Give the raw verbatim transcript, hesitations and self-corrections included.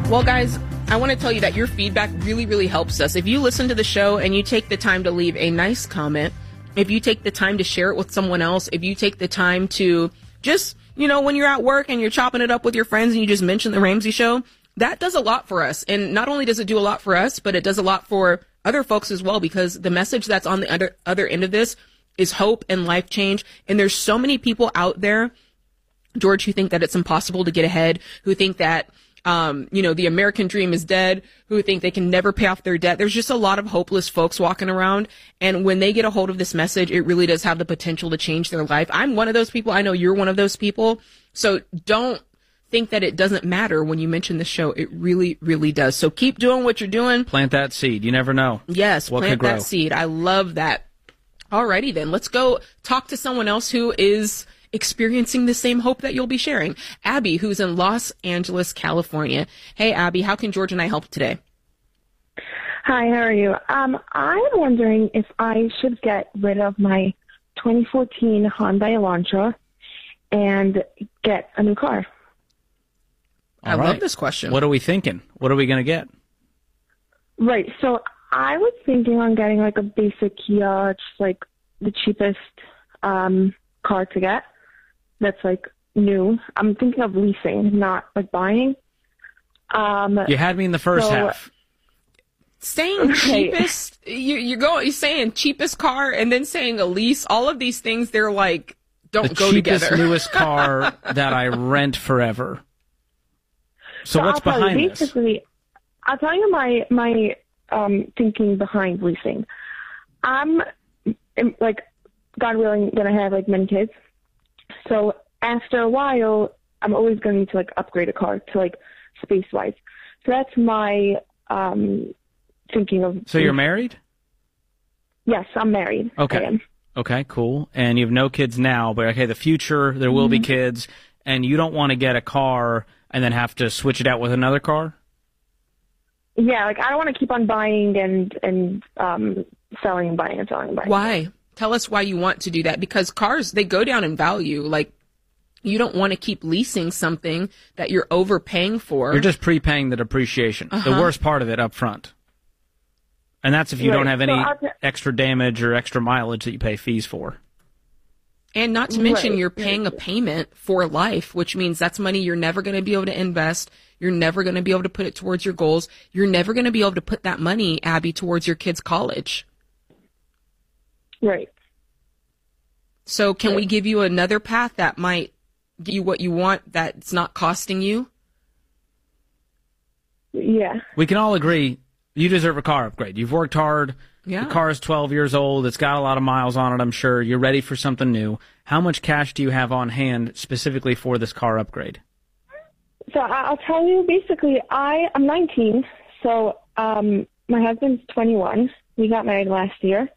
Well, guys, I want to tell you that your feedback really, really helps us. If you listen to the show and you take the time to leave a nice comment, if you take the time to share it with someone else, if you take the time to just, you know, when you're at work and you're chopping it up with your friends and you just mention the Ramsey Show, that does a lot for us. And not only does it do a lot for us, but it does a lot for other folks as well, because the message that's on the other, other end of this is hope and life change. And there's so many people out there, George, who think that it's impossible to get ahead, who think that Um, you know, the American dream is dead, who think they can never pay off their debt. There's just a lot of hopeless folks walking around. And when they get a hold of this message, it really does have the potential to change their life. I'm one of those people. I know you're one of those people. So don't think that it doesn't matter when you mention the show. It really, really does. So keep doing what you're doing. Plant that seed. You never know. Yes, what plant could grow. that seed. I love that. Alrighty then. Let's go talk to someone else who is experiencing the same hope that you'll be sharing. Abby, who's in Los Angeles, California. Hey, Abby, how can George and I help today? Hi, how are you? Um, I'm wondering if I should get rid of my twenty fourteen Hyundai Elantra and get a new car. I All right. love this question. What are we thinking? What are we going to get? Right, so I was thinking on getting like a basic Kia, just like the cheapest um, car to get. That's like new. I'm thinking of leasing, not like buying. Um, You had me in the first so, half. Saying Right. cheapest, you, you're going, you're saying cheapest car and then saying a lease. All of these things, they're like, don't The go cheapest, together. newest car that I rent forever. So, so what's I'll tell behind you, this? basically, I'll tell you my my um, thinking behind leasing. I'm like, God willing, gonna have like many kids. So after a while, I'm always going to need to like upgrade a car to like space wise. So that's my um, thinking of. So you're married? Yes, I'm married. Okay. I am. Okay, cool. And you have no kids now, but okay, the future, there will be kids, and you don't want to get a car and then have to switch it out with another car? Yeah, like I don't want to keep on buying and and um, selling and buying and selling and buying. Why? Tell us why you want to do that, because cars, they go down in value. Like, you don't want to keep leasing something that you're overpaying for. You're just prepaying the depreciation, Uh-huh. the worst part of it up front. And that's if you Right. don't have So any I'll t- extra damage or extra mileage that you pay fees for. And not to mention Right. you're paying a payment for life, which means that's money you're never going to be able to invest. You're never going to be able to put it towards your goals. You're never going to be able to put that money, Abby, towards your kids' college. Right. So can we Right. give you another path that might give you what you want that's not costing you? Yeah. We can all agree you deserve a car upgrade. You've worked hard. Yeah. The car is twelve years old. It's got a lot of miles on it, I'm sure. You're ready for something new. How much cash do you have on hand specifically for this car upgrade? So I- I'll tell you, basically, I, I'm nineteen, so um, my husband's twenty-one. We got married last year.